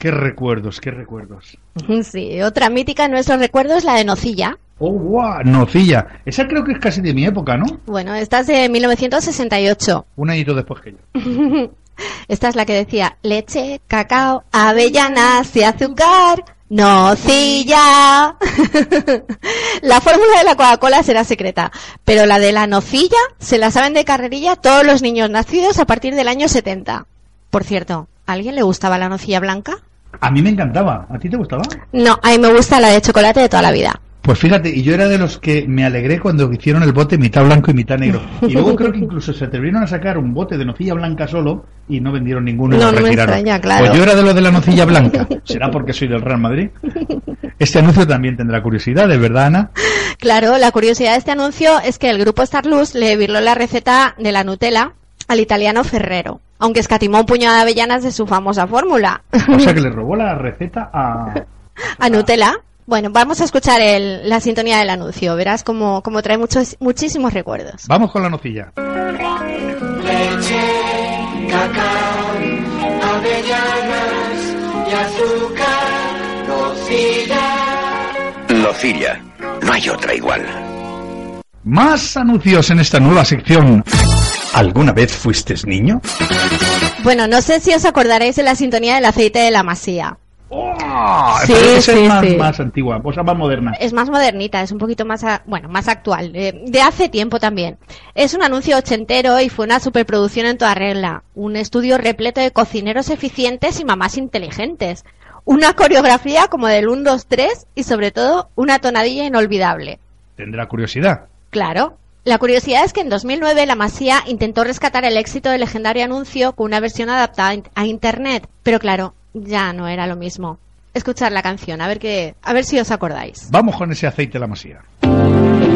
Qué recuerdos, qué recuerdos. Sí, otra mítica en nuestros recuerdos es la de Nocilla. ¡Oh, guau! Nocilla. Esa creo que es casi de mi época, ¿no? Bueno, esta es de 1968. Un añito después que yo. Esta es la que decía leche, cacao, avellanas y azúcar, nocilla. La fórmula de la Coca-Cola será secreta, pero la de la nocilla se la saben de carrerilla todos los niños nacidos a partir del año 70. Por cierto, ¿a alguien le gustaba la nocilla blanca? A mí me encantaba. ¿A ti te gustaba? No, a mí me gusta la de chocolate de toda la vida. Pues fíjate, y yo era de los que me alegré cuando hicieron el bote mitad blanco y mitad negro. Y luego creo que incluso se atrevieron a sacar un bote de nocilla blanca solo y no vendieron ninguno y No, lo no me retiraron. extraña, claro. Pues yo era de lo de la nocilla blanca. ¿Será porque soy del Real Madrid? Este anuncio también tendrá curiosidades, ¿verdad, Ana? Claro, la curiosidad de este anuncio es que el grupo Starlux le virló la receta de la Nutella al italiano Ferrero, aunque escatimó un puñado de avellanas de su famosa fórmula. O sea que le robó la receta ¿A Nutella? Bueno, vamos a escuchar la sintonía del anuncio. Verás cómo trae muchísimos recuerdos. Vamos con la nocilla. Leche, cacao, avellanas y azúcar, nocilla. Nocilla, no hay otra igual. Más anuncios en esta nueva sección. ¿Alguna vez fuiste niño? Bueno, no sé si os acordaréis de la sintonía del aceite de la masía. ¡Oh! Sí, Pero esa sí, es sí. más antigua, o sea, más moderna. Es más modernita, es un poquito más, más actual, de hace tiempo también. Es un anuncio ochentero y fue una superproducción en toda regla. Un estudio repleto de cocineros eficientes y mamás inteligentes. Una coreografía como del 1, 2, 3 y sobre todo una tonadilla inolvidable. Tendrá curiosidad. Claro. La curiosidad es que en 2009 la Masía intentó rescatar el éxito del legendario anuncio con una versión adaptada a internet, pero claro, ya no era lo mismo. Escuchar la canción, a ver si os acordáis. Vamos con ese aceite de la masía.